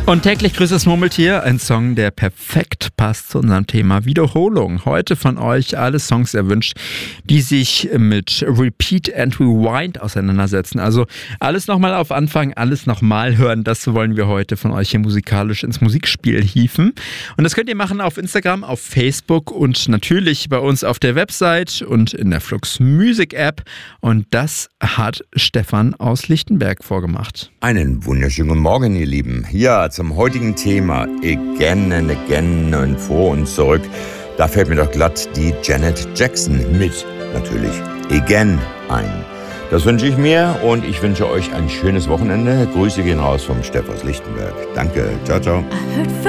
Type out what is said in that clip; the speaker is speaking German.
Und täglich grüßt das Murmeltier, ein Song, der perfekt passt zu unserem Thema Wiederholung. Heute von euch alle Songs erwünscht, die sich mit Repeat and Rewind auseinandersetzen. Also alles nochmal auf Anfang, alles nochmal hören. Das wollen wir heute von euch hier musikalisch ins Musikspiel hieven. Und das könnt ihr machen auf Instagram, auf Facebook und natürlich bei uns auf der Website und in der Flux Music App. Und das hat Stefan aus Lichtenberg vorgemacht. Einen wunderschönen Morgen, ihr Lieben. Ja, zum heutigen Thema Again and Again und vor und zurück. Da fällt mir doch glatt die Janet Jackson mit natürlich Again ein. Das wünsche ich mir und ich wünsche euch ein schönes Wochenende. Grüße gehen raus vom Steff aus Lichtenberg. Danke, ciao, ciao.